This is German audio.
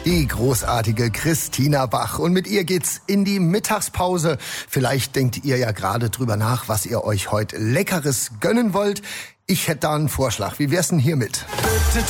Die großartige Christina Bach. Und mit ihr geht's in die Mittagspause. Vielleicht denkt ihr ja gerade drüber nach, was ihr euch heute Leckeres gönnen wollt. Ich hätte da einen Vorschlag. Wie wär's denn hiermit?